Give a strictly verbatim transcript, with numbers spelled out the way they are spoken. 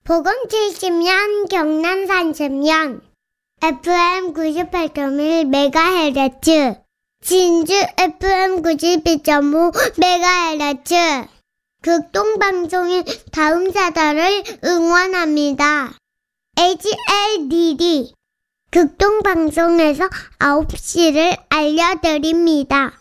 복음 칠십 년, 경남 삼십 년, 에프엠 구십팔 점 일 메가헤르츠, 진주 에프엠 구십이 점 오 메가헤르츠, 극동방송인 다음 사달을 응원합니다. 에이치엘디디, 극동방송에서 아홉 시를 알려드립니다.